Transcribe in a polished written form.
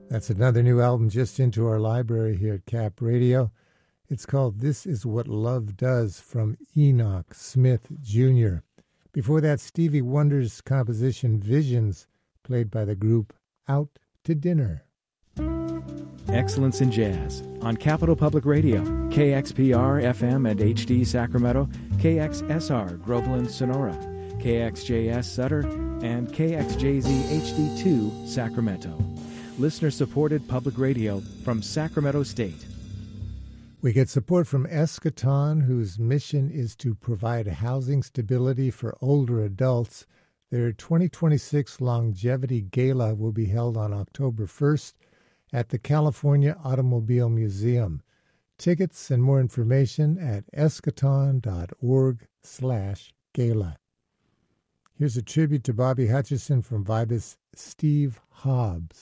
That's another new album just into our library here at Cap Radio. It's called This Is What Love Does from Enoch Smith Jr. Before that, Stevie Wonder's composition Visions, played by the group Out to Dinner. Excellence in Jazz on Capital Public Radio, KXPR FM and HD Sacramento, KXSR Groveland Sonora, KXJS Sutter, and KXJZ HD2 Sacramento. Listener-supported public radio from Sacramento State. We get support from Eschaton, whose mission is to provide housing stability for older adults. Their 2026 Longevity Gala will be held on October 1st at the California Automobile Museum. Tickets and more information at eschaton.org/gala. Here's a tribute to Bobby Hutcherson from Vibus, Steve Hobbs.